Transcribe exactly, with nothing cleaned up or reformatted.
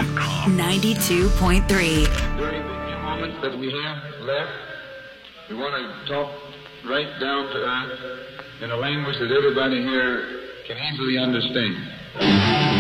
ninety-two point three. During the few moments that we have left, we want to talk right down to earth in a language that everybody here can easily understand.